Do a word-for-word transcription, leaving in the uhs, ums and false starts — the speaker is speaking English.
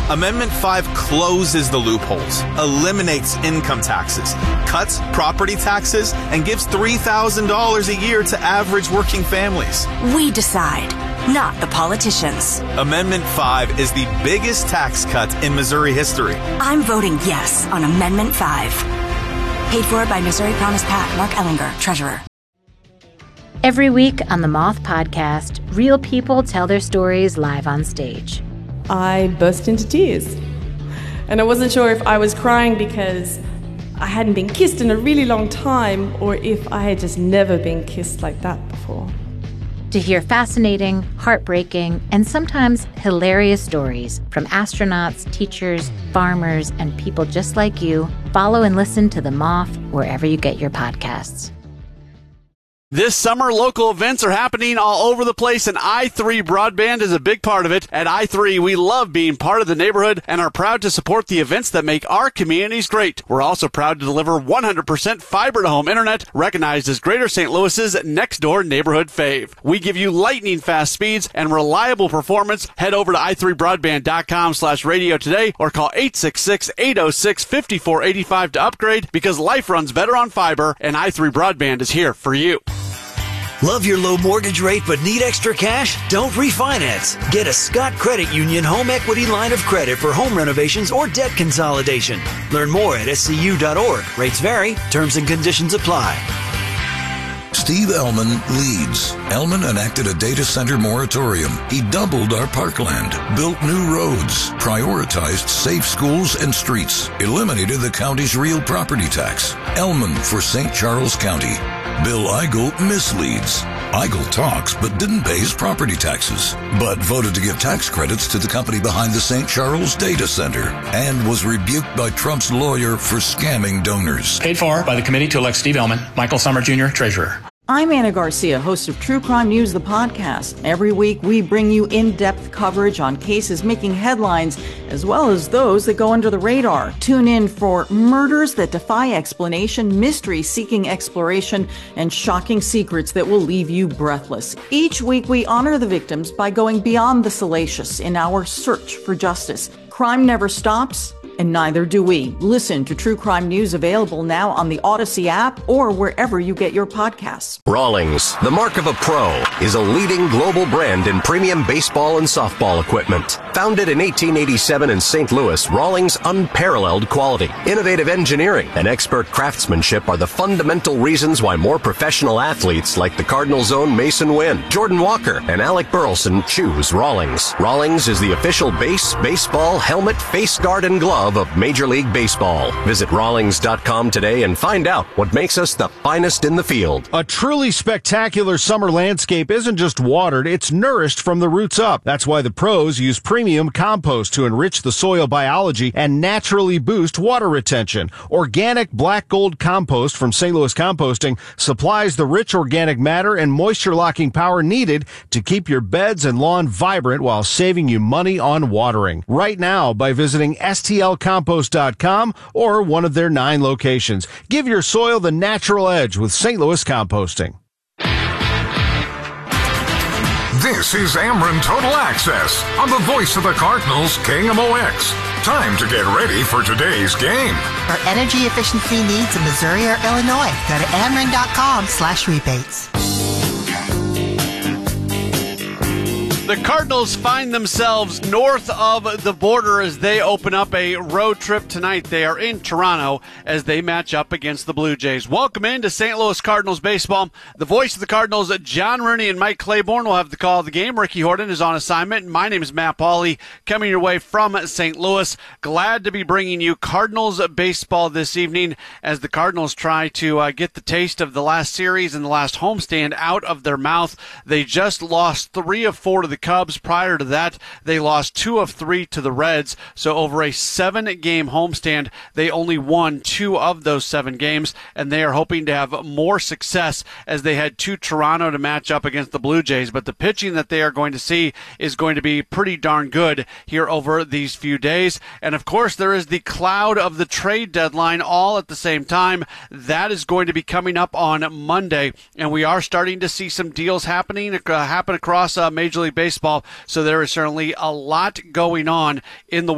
Amendment five closes the loopholes, eliminates income taxes, cuts property taxes, and gives three thousand dollars a year to average working families. We decide, not the politicians. Amendment five is the biggest tax cut in Missouri history. I'm voting yes on Amendment five. Paid for by Missouri Promise PAC, Mark Ellinger, Treasurer. Every week on the Moth Podcast, real people tell their stories live on stage. I burst into tears. And I wasn't sure if I was crying because I hadn't been kissed in a really long time or if I had just never been kissed like that before. To hear fascinating, heartbreaking, and sometimes hilarious stories from astronauts, teachers, farmers, and people just like you, follow and listen to The Moth wherever you get your podcasts. This summer, local events are happening all over the place, and i three Broadband is a big part of it. At i three, we love being part of the neighborhood and are proud to support the events that make our communities great. We're also proud to deliver one hundred percent fiber-to-home internet, recognized as Greater Saint Louis's next-door neighborhood fave. We give you lightning-fast speeds and reliable performance. Head over to i three broadband dot com slash radio today or call eight six six, eight oh six, five four eight five to upgrade, because life runs better on fiber, and i three Broadband is here for you. Love your low mortgage rate but need extra cash? Don't refinance. Get a Scott Credit Union home equity line of credit for home renovations or debt consolidation. Learn more at S C U dot org. Rates vary. Terms and conditions apply. Steve Ellman leads. Ellman enacted a data center moratorium. He doubled our parkland, built new roads, prioritized safe schools and streets, eliminated the county's real property tax. Ellman for Saint Charles County. Bill Eigel misleads. Eigel talks but didn't pay his property taxes, but voted to give tax credits to the company behind the Saint Charles Data Center, and was rebuked by Trump's lawyer for scamming donors. Paid for by the committee to elect Steve Ellman, Michael Summer Junior, Treasurer. I'm Anna Garcia, host of True Crime News, the podcast. Every week, we bring you in-depth coverage on cases making headlines, as well as those that go under the radar. Tune in for murders that defy explanation, mysteries seeking exploration, and shocking secrets that will leave you breathless. Each week, we honor the victims by going beyond the salacious in our search for justice. Crime never stops, and neither do we. Listen to True Crime News, available now on the Odyssey app or wherever you get your podcasts. Rawlings, the mark of a pro, is a leading global brand in premium baseball and softball equipment. Founded in eighteen eighty-seven in Saint Louis, Rawlings' unparalleled quality, innovative engineering, and expert craftsmanship are the fundamental reasons why more professional athletes like the Cardinals' own Mason Wynn, Jordan Walker, and Alec Burleson choose Rawlings. Rawlings is the official base, baseball, helmet, face guard, and glove of Major League Baseball. Visit Rawlings dot com today and find out what makes us the finest in the field. A truly spectacular summer landscape isn't just watered, it's nourished from the roots up. That's why the pros use premium compost to enrich the soil biology and naturally boost water retention. Organic black gold compost from Saint Louis Composting supplies the rich organic matter and moisture-locking power needed to keep your beds and lawn vibrant while saving you money on watering. Right now by visiting S T L compost dot com or one of their nine locations. Give your soil the natural edge with Saint Louis Composting. This is Ameren Total Access on the voice of the Cardinals, K M O X. Time to get ready for today's game. For energy efficiency needs in Missouri or Illinois, go to Ameren dot com slash rebates. The Cardinals find themselves north of the border as they open up a road trip tonight. They are in Toronto as they match up against the Blue Jays. Welcome into Saint Louis Cardinals baseball. The voice of the Cardinals, John Rooney and Mike Claiborne, will have the call of the game. Ricky Horton is on assignment. My name is Matt Pauley, coming your way from Saint Louis. Glad to be bringing you Cardinals baseball this evening as the Cardinals try to uh, get the taste of the last series and the last homestand out of their mouth. They just lost three of four to the Cubs. Prior to that, they lost two of three to the Reds. So over a seven-game homestand, they only won two of those seven games, and they are hoping to have more success as they head to Toronto to match up against the Blue Jays. But the pitching that they are going to see is going to be pretty darn good here over these few days. And of course, there is the cloud of the trade deadline all at the same time. That is going to be coming up on Monday, and we are starting to see some deals happening uh, happen across uh, Major League Baseball. So there is certainly a lot going on in the